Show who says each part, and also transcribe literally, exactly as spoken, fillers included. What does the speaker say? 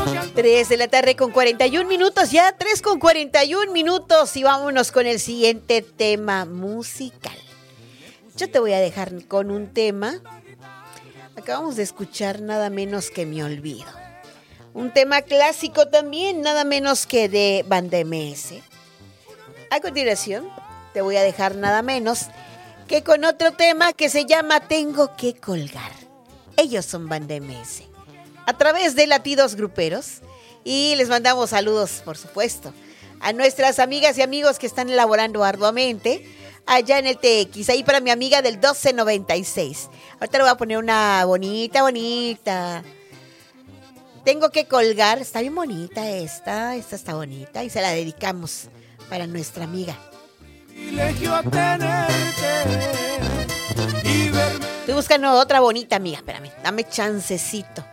Speaker 1: tres de la tarde con cuarenta y un minutos, ya tres con cuarenta y un minutos y vámonos con el siguiente tema musical. Yo te voy a dejar con un tema. Acabamos de escuchar nada menos que Me Olvido. Un tema clásico también, nada menos que de Banda M S. A continuación, te voy a dejar nada menos que con otro tema que se llama Tengo que colgar. Ellos son Banda M S. A través de Latidos Gruperos. Y les mandamos saludos, por supuesto, a nuestras amigas y amigos que están elaborando arduamente allá en el T X. Ahí para mi amiga del doce noventa y seis. Ahorita le voy a poner una bonita, bonita. Tengo que colgar. Está bien bonita esta. Esta está bonita. Y se la dedicamos para nuestra amiga. Estoy buscando otra bonita amiga. Espérame, dame chancecito.